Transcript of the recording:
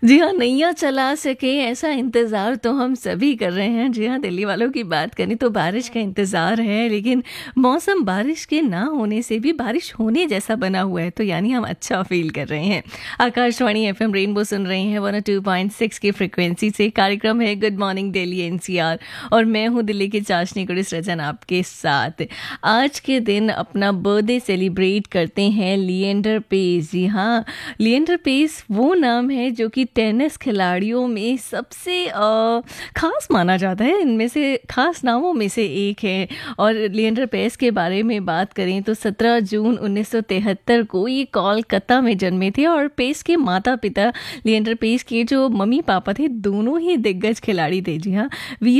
जी हाँ, नैया चला सके ऐसा इंतज़ार तो हम सभी कर रहे हैं। जी हाँ, दिल्ली वालों की बात करें तो बारिश का इंतज़ार है, लेकिन मौसम बारिश के ना होने से भी बारिश होने जैसा बना हुआ है, तो यानी हम अच्छा फ़ील कर रहे हैं। आकाशवाणी एफ़एम रेनबो सुन रहे हैं 102.6 की फ्रीक्वेंसी से। कार्यक्रम है गुड मॉर्निंग दिल्ली एनसीआर और मैं हूँ दिल्ली की चाशनी गुरु सृजन आपके साथ। आज के दिन अपना बर्थडे सेलिब्रेट करते हैं लिएंडर पेस। जी हाँ, लिएंडर पेस वो नाम है जो कि टेनिस खिलाड़ियों में सबसे खास माना जाता है, इनमें से खास नामों में से एक है। और लिएंडर पेस के बारे में बात करें तो 17 जून 1973 को ये कोलकाता में जन्मे थे और पेस के माता पिता लिएंडर पेस के जो मम्मी पापा थे दोनों ही दिग्गज खिलाड़ी थे। जी हाँ, वीर